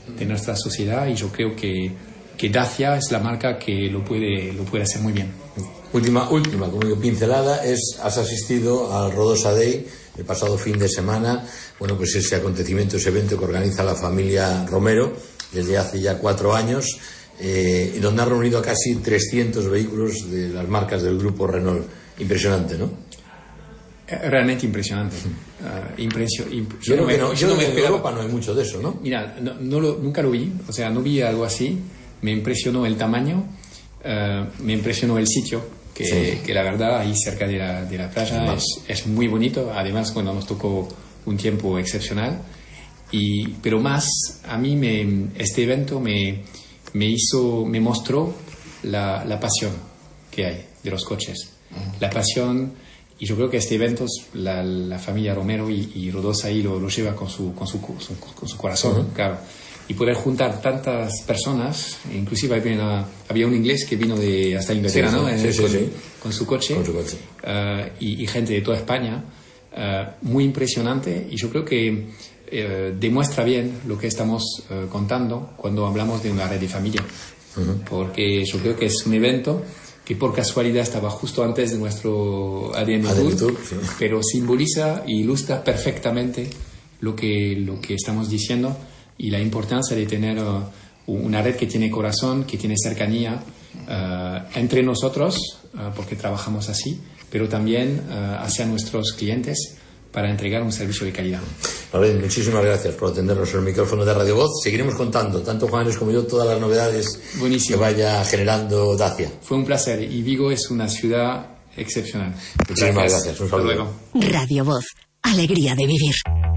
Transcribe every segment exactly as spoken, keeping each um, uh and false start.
de nuestra sociedad, y yo creo que, que Dacia es la marca que lo puede, lo puede hacer muy bien. Última, última, como digo, pincelada, es, has asistido al Rodosa Day el pasado fin de semana. Bueno, pues ese acontecimiento, ese evento que organiza la familia Romero desde hace ya cuatro años, eh, y donde ha reunido a casi trescientos vehículos de las marcas del grupo Renault. Impresionante, ¿no? Realmente impresionante. Uh, impresio, imp yo, yo no, me, no, yo no me esperaba. En Europa no hay mucho de eso, ¿no? Mira, no, no lo, nunca lo vi, o sea, no vi algo así. Me impresionó el tamaño, uh, me impresionó el sitio, que, sí. que la verdad ahí cerca de la, de la playa es, es muy bonito. Además, cuando nos tocó un tiempo excepcional. Y, pero más, a mí me, este evento me, me hizo, me mostró la, la pasión que hay de los coches. Uh-huh. La pasión, y yo creo que este evento, la, la familia Romero y, y Rodosa ahí lo, lo lleva con su, con su, con su, con su corazón, uh-huh. claro. Y poder juntar tantas personas, inclusive había, había un inglés que vino de hasta Inglaterra, sí, ¿no? Sí, sí, con, sí. con su coche, con su coche. Uh, y, y gente de toda España, uh, muy impresionante, y yo creo que uh, demuestra bien lo que estamos uh, contando cuando hablamos de una red de familia, uh-huh. porque yo creo que es un evento que por casualidad estaba justo antes de nuestro A D N Tour, sí. pero simboliza y ilustra perfectamente lo que, lo que estamos diciendo, y la importancia de tener uh, una red que tiene corazón, que tiene cercanía uh, entre nosotros, uh, porque trabajamos así, pero también uh, hacia nuestros clientes para entregar un servicio de calidad. Vale, muchísimas gracias por atendernos en el micrófono de Radio Voz. Seguiremos contando, tanto Juanes como yo, todas las novedades Buenísimo. que vaya generando Dacia. Fue un placer, y Vigo es una ciudad excepcional. Muchísimas gracias. gracias. Un saludo. Hasta luego. Radio Voz, alegría de vivir.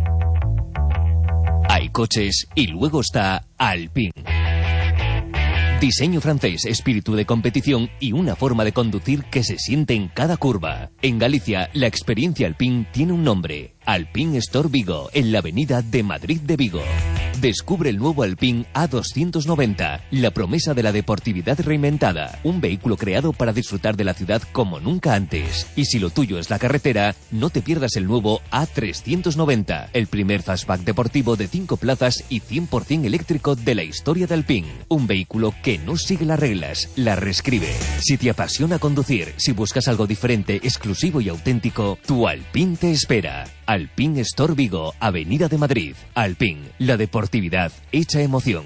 Hay coches y luego está Alpine. Diseño francés, espíritu de competición y una forma de conducir que se siente en cada curva. En Galicia, la experiencia Alpine tiene un nombre: Alpine Store Vigo, en la avenida de Madrid de Vigo. Descubre el nuevo Alpine A doscientos noventa, la promesa de la deportividad reinventada. Un vehículo creado para disfrutar de la ciudad como nunca antes. Y si lo tuyo es la carretera, no te pierdas el nuevo A trescientos noventa, el primer fastback deportivo de cinco plazas y cien por ciento eléctrico de la historia de Alpine. Un vehículo que no sigue las reglas, las reescribe. Si te apasiona conducir, si buscas algo diferente, exclusivo y auténtico, tu Alpine te espera. Alpine Store Vigo, Avenida de Madrid. Alpine, la deportividad hecha emoción.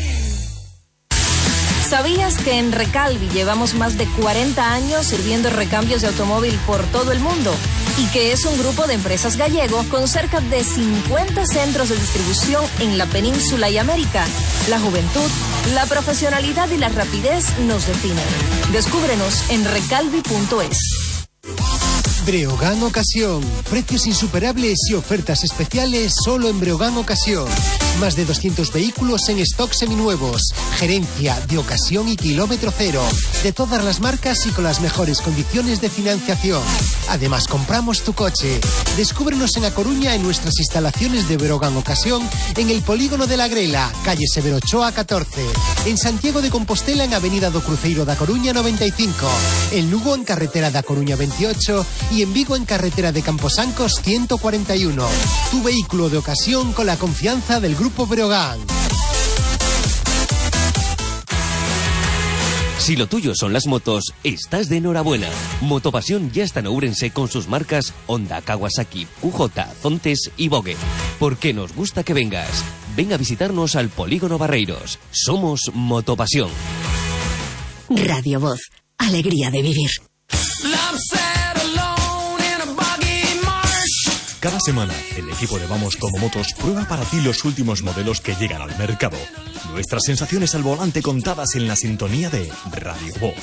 ¿Sabías que en Recalvi llevamos más de cuarenta años sirviendo recambios de automóvil por todo el mundo? Y que es un grupo de empresas gallego con cerca de cincuenta centros de distribución en la península y América. La juventud, la profesionalidad y la rapidez nos definen. Descúbrenos en recalvi punto es. Breogán Ocasión. Precios insuperables y ofertas especiales solo en Breogán Ocasión. Más de doscientos vehículos en stock seminuevos. Gerencia de ocasión y kilómetro cero. De todas las marcas y con las mejores condiciones de financiación. Además, compramos tu coche. Descúbrenos en A Coruña en nuestras instalaciones de Breogán Ocasión, en el Polígono de la Grela, calle Severo Ochoa catorce. En Santiago de Compostela en Avenida do Cruceiro da Coruña noventa y cinco. En Lugo en Carretera da Coruña veintiocho. Y en Vigo en Carretera de Camposancos ciento cuarenta y uno. Tu vehículo de ocasión con la confianza del Grupo Breogán. Si lo tuyo son las motos, estás de enhorabuena. Motopasión ya está en Ourense con sus marcas Honda, Kawasaki, Q J, Zontes y Vogue. Porque nos gusta que vengas. Ven a visitarnos al Polígono Barreiros. Somos Motopasión. Radio Voz, alegría de vivir. Cada semana, el equipo de Vamos Como Motos prueba para ti los últimos modelos que llegan al mercado. Nuestras sensaciones al volante contadas en la sintonía de Radio Voz.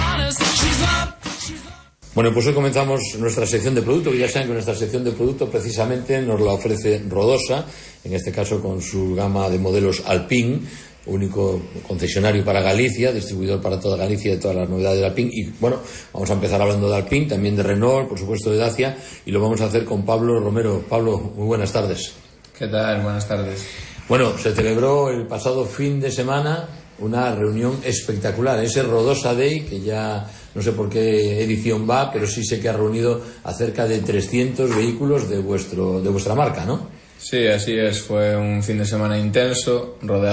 Bueno, pues hoy comenzamos nuestra sección de producto, que ya saben que nuestra sección de producto precisamente nos la ofrece Rodosa, en este caso con su gama de modelos Alpine, único concesionario para Galicia, distribuidor para toda Galicia de todas las novedades de Alpine. Y bueno, vamos a empezar hablando de Alpine, también de Renault, por supuesto de Dacia, y lo vamos a hacer con Pablo Romero. Pablo, muy buenas tardes. ¿Qué tal? Buenas tardes. Bueno, se celebró el pasado fin de semana una reunión espectacular, ese Rodosa Day, que ya no sé por qué edición va, pero sí sé que ha reunido a cerca de trescientos vehículos de vuestro de vuestra marca, ¿no? Sí, así es, fue un fin de semana intenso, rodeado